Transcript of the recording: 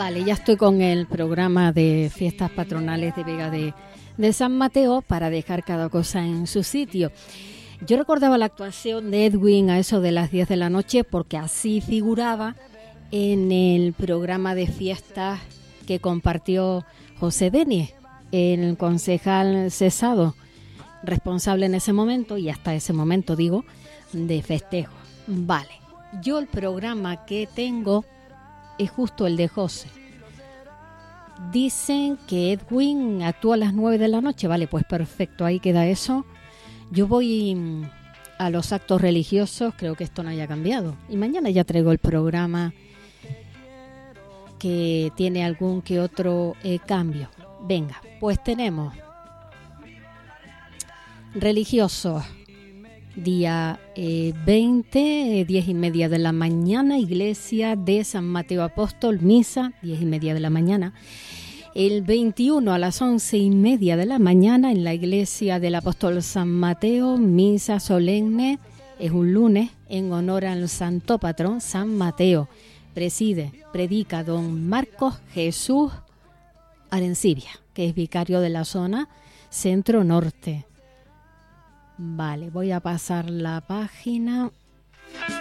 Vale, ya estoy con el programa de fiestas patronales de Vega de San Mateo para dejar cada cosa en su sitio. Yo recordaba la actuación de Edwin a eso de las 10 de la noche porque así figuraba en el programa de fiestas que compartió José Denies, el concejal cesado, responsable en ese momento y hasta ese momento, digo, de festejo. Vale, yo el programa que tengo es justo el de José. Dicen que Edwin actúa a las 9 de la noche. Vale, pues perfecto, ahí queda eso. Yo voy a los actos religiosos, creo que esto no haya cambiado. Y mañana ya traigo el programa que tiene algún que otro cambio. Venga, pues tenemos religiosos. Día 20, 10:30 de la mañana, iglesia de San Mateo Apóstol, misa, 10:30 de la mañana. El 21 a las 11:30 de la mañana en la iglesia del Apóstol San Mateo, misa solemne, es un lunes, en honor al santo patrón San Mateo. Predica don Marcos Jesús Arencibia, que es vicario de la zona centro-norte. Vale, voy a pasar la página.